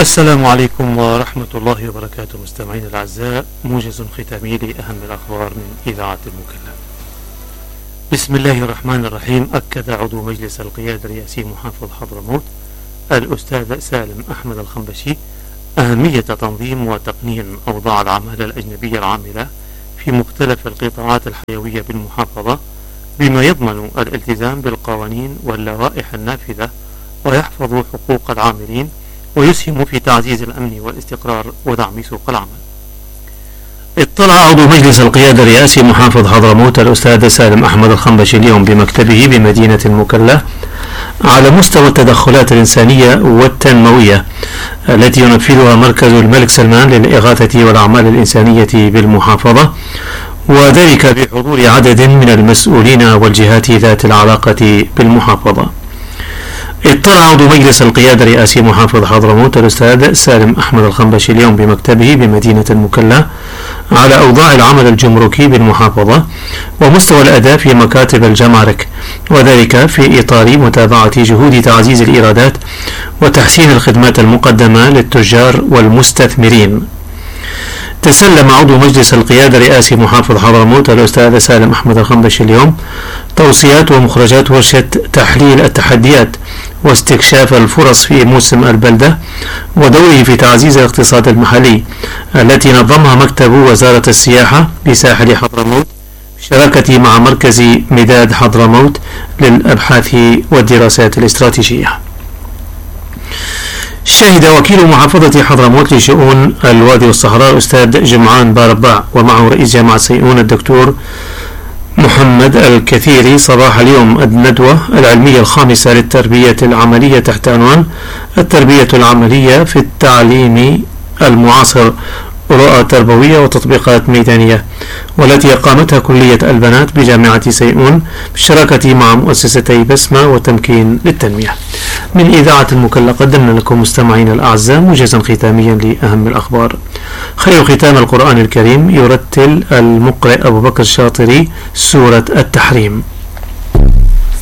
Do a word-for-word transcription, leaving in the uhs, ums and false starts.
السلام عليكم ورحمة الله وبركاته. مستمعين الأعزاء، موجز ختامي لأهم الأخبار من إذاعة المكلا. بسم الله الرحمن الرحيم. أكد عضو مجلس القيادة الرئاسي محافظ حضرموت الأستاذ سالم أحمد الخنبشي أهمية تنظيم وتقنين أوضاع العمالة الأجنبية العاملة في مختلف القطاعات الحيوية بالمحافظة، بما يضمن الالتزام بالقوانين واللوائح النافذة ويحفظ حقوق العاملين ويسهم في تعزيز الأمن والاستقرار ودعم سوق العمل. اطلع عضو مجلس القيادة الرئاسي محافظ حضرموت الأستاذ سالم أحمد الخنبشي اليوم بمكتبه بمدينة المكلا على مستوى التدخلات الإنسانية والتنموية التي ينفذها مركز الملك سلمان للإغاثة والأعمال الإنسانية بالمحافظة، وذلك بحضور عدد من المسؤولين والجهات ذات العلاقة بالمحافظة. اطلع عضو مجلس القيادة الرئاسي محافظ حضرموت الأستاذ سالم أحمد الخنبشي اليوم بمكتبه بمدينة المكلا على أوضاع العمل الجمركي بالمحافظة ومستوى الأداء في مكاتب الجمارك، وذلك في إطار متابعة جهود تعزيز الإيرادات وتحسين الخدمات المقدمة للتجار والمستثمرين. تسلم عضو مجلس القيادة الرئاسي محافظ حضرموت الأستاذ سالم أحمد الخنبشي اليوم توصيات ومخرجات ورشة تحليل التحديات واستكشاف الفرص في موسم البلدة ودوره في تعزيز الاقتصاد المحلي التي نظمها مكتب وزارة السياحة بساحل حضرموت بشراكة مع مركز مداد حضرموت للأبحاث والدراسات الاستراتيجية. شهد وكيل محافظة حضرموت لشؤون الوادي والصحراء الأستاذ جمعان بارباع ومعه رئيس جامعة سيئون الدكتور محمد الكثيري صباح اليوم الندوة العلمية الخامسة للتربية العملية تحت عنوان التربية العملية في التعليم المعاصر، رؤى تربوية وتطبيقات ميدانية، والتي أقامتها كلية البنات بجامعة سيئون بالشراكة مع مؤسستي بسمة وتمكين للتنمية. من إذاعة المكلا قدمنا لكم مستمعين الأعزاء موجزا ختاميا لأهم الأخبار. خير ختام القرآن الكريم يرتل المقرئ أبو بكر الشاطري سورة التحريم.